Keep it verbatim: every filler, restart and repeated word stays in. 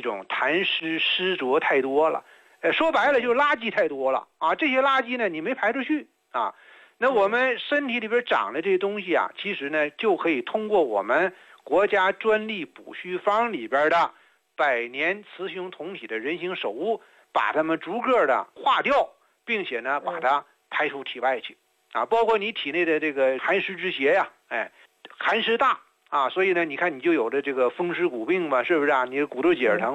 种痰湿湿浊太多了，呃，说白了就是垃圾太多了啊。这些垃圾呢，你没排出去啊。那我们身体里边长的这些东西啊，其实呢就可以通过我们国家专利补虚方里边的百年雌雄同体的人形手物，把它们逐个的化掉，并且呢把它排出体外去啊。包括你体内的这个寒湿之邪呀、啊，哎，寒湿大啊，所以呢你看你就有的这个风湿骨病吧，是不是啊？你的骨头节疼。